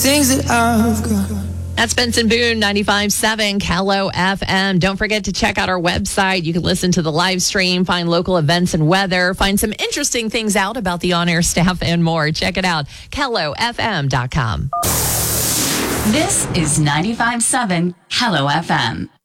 Things that I've got. That's Benson Boone, 95.7 Callow FM. Don't forget to check out our website. You can listen to the live stream, find local events and weather, find some interesting things out about the on-air staff and more. Check it out, callowfm.com. This is 95.7 Callow FM.